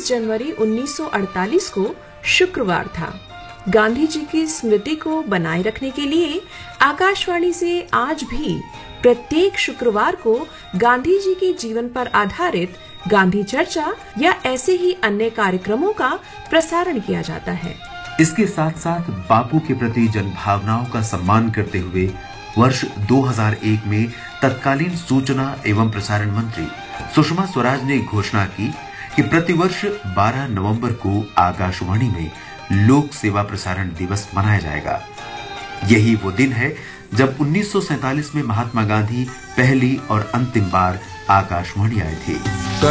23 जनवरी 1948 को शुक्रवार था। गांधी जी की स्मृति को बनाए रखने के लिए आकाशवाणी से आज भी प्रत्येक शुक्रवार को गांधी जी के जीवन पर आधारित गांधी चर्चा या ऐसे ही अन्य कार्यक्रमों का प्रसारण किया जाता है। इसके साथ साथ बापू के प्रति जनभावनाओं का सम्मान करते हुए वर्ष 2001 में तत्कालीन सूचना एवं प्रसारण मंत्री सुषमा स्वराज ने घोषणा की कि प्रतिवर्ष 12 नवंबर को आकाशवाणी में लोक सेवा प्रसारण दिवस मनाया जाएगा। यही वो दिन है जब 1947 में महात्मा गांधी पहली और अंतिम बार आकाशवाणी आए थे।